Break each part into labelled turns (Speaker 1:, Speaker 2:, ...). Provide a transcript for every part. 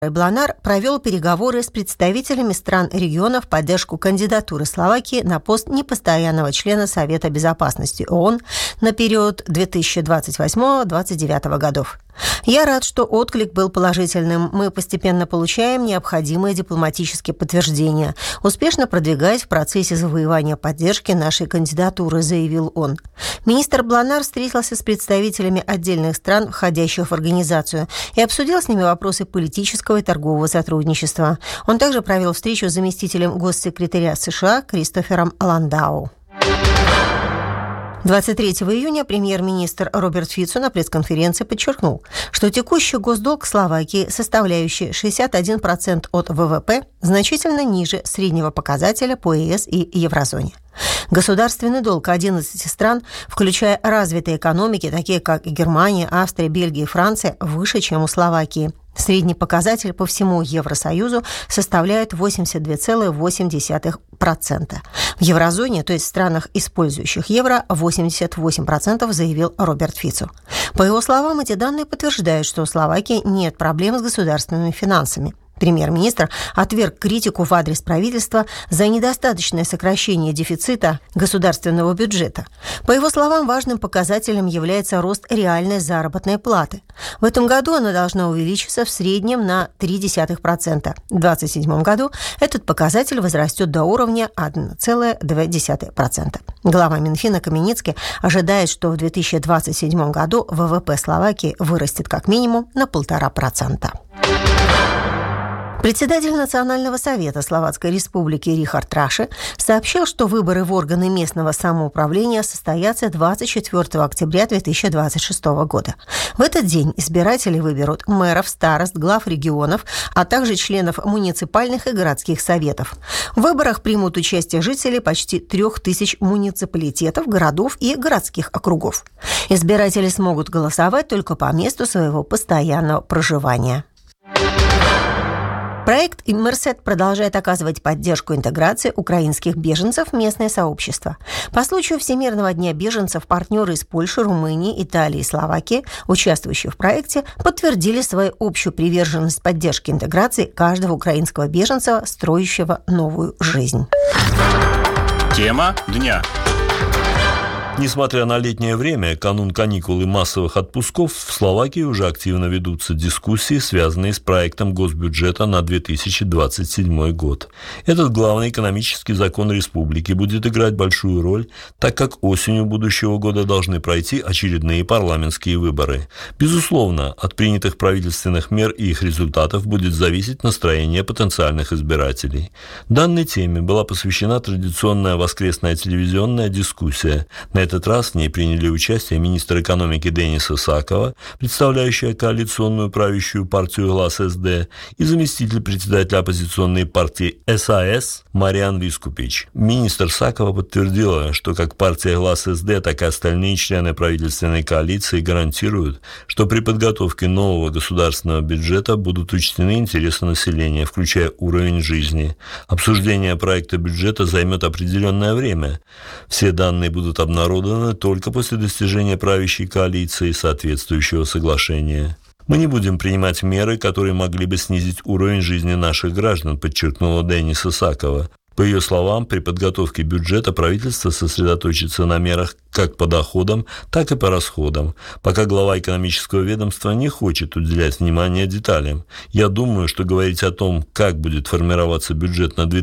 Speaker 1: Бланар провел переговоры с представителями стран-региона в поддержку кандидатуры Словакии на пост непостоянного члена Совета Безопасности ООН на период 2028-2029 годов. Я рад, что отклик был положительным. Мы постепенно получаем необходимые дипломатические подтверждения, успешно продвигаясь в процессе завоевания поддержки нашей кандидатуры, заявил он. Министр Бланар встретился с представителями отдельных стран, входящих в организацию, и обсудил с ними вопросы политического и торгового сотрудничества. Он также провел встречу с заместителем госсекретаря США Кристофером Ландау. 23 июня премьер-министр Роберт Фицо на пресс-конференции подчеркнул, что текущий госдолг Словакии, составляющий 61% от ВВП, значительно ниже среднего показателя по ЕС и еврозоне. Государственный долг 11 стран, включая развитые экономики, такие как Германия, Австрия, Бельгия и Франция, выше, чем у Словакии. Средний показатель по всему Евросоюзу составляет 82,8%. В еврозоне, то есть в странах, использующих евро, 88%, заявил Роберт Фицо. По его словам, эти данные подтверждают, что у Словакии нет проблем с государственными финансами. Премьер-министр отверг критику в адрес правительства за недостаточное сокращение дефицита государственного бюджета. По его словам, важным показателем является рост реальной заработной платы. В этом году она должна увеличиться в среднем на 0,3%. В 2027 году этот показатель возрастет до уровня 1,2%. Глава Минфина Каменицкий ожидает, что в 2027 году ВВП Словакии вырастет как минимум на 1,5%. Председатель Национального совета Словацкой Республики Рихард Раше сообщил, что выборы в органы местного самоуправления состоятся 24 октября 2026 года. В этот день избиратели выберут мэров, старост, глав регионов, а также членов муниципальных и городских советов. В выборах примут участие жители почти 3000 муниципалитетов, городов и городских округов. Избиратели смогут голосовать только по месту своего постоянного проживания. Проект «Иммерсет» продолжает оказывать поддержку интеграции украинских беженцев в местное сообщество. По случаю Всемирного дня беженцев партнеры из Польши, Румынии, Италии и Словакии, участвующие в проекте, подтвердили свою общую приверженность поддержке интеграции каждого украинского беженца, строящего новую жизнь.
Speaker 2: Тема дня.
Speaker 3: Несмотря на летнее время, канун каникул и массовых отпусков, в Словакии уже активно ведутся дискуссии, связанные с проектом госбюджета на 2027 год. Этот главный экономический закон республики будет играть большую роль, так как осенью будущего года должны пройти очередные парламентские выборы. Безусловно, от принятых правительственных мер и их результатов будет зависеть настроение потенциальных избирателей. Данной теме была посвящена традиционная воскресная телевизионная дискуссия. На этот раз в ней приняли участие министр экономики Дениса Сакова, представляющая коалиционную правящую партию «Глас СД», и заместитель председателя оппозиционной партии САС Мариан Вискупич. Министр Сакова подтвердила, что как партия «Глас СД», так и остальные члены правительственной коалиции гарантируют, что при подготовке нового государственного бюджета будут учтены интересы населения, включая уровень жизни. Обсуждение проекта бюджета займет определенное время. Все данные будут обнародованы только после достижения правящей коалиции соответствующего соглашения. Мы не будем принимать меры, которые могли бы снизить уровень жизни наших граждан, подчеркнула Дениса Сакова. По ее словам, при подготовке бюджета правительство сосредоточится на мерах как по доходам, так и по расходам, пока глава экономического ведомства не хочет уделять внимание деталям. Я думаю, что говорить о том, как будет формироваться бюджет на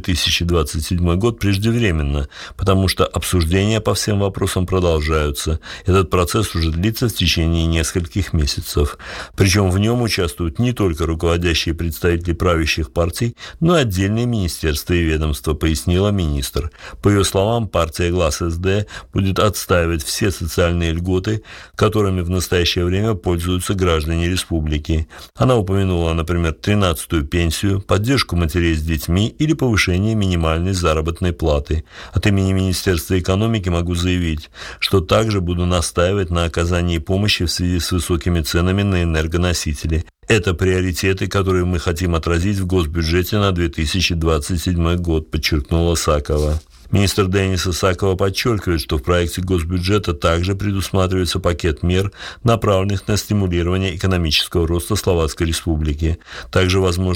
Speaker 3: 2027 год, преждевременно, потому что обсуждения по всем вопросам продолжаются. Этот процесс уже длится в течение нескольких месяцев. Причем в нем участвуют не только руководящие представители правящих партий, но и отдельные министерства и ведомства, пояснила министр. По ее словам, партия «Глас СД» будет отстаивать все социальные льготы, которыми в настоящее время пользуются граждане республики. Она упомянула, например, 13-ю пенсию, поддержку матерей с детьми или повышение минимальной заработной платы. От имени Министерства экономики могу заявить, что также буду настаивать на оказании помощи в связи с высокими ценами на энергоносители. Это приоритеты, которые мы хотим отразить в госбюджете на 2027 год, подчеркнула Сакова. Министр Денис Исакова подчеркивает, что в проекте госбюджета также предусматривается пакет мер, направленных на стимулирование экономического роста Словацкой Республики. Также возможно